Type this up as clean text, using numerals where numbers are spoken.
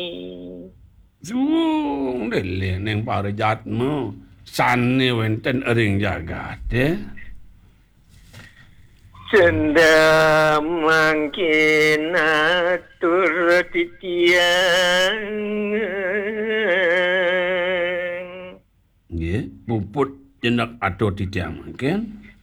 Sung lele ning parejatmu sane wenten ring jagat Cenda mangkin atur titiang nggih puput jeneng atur titiang mangken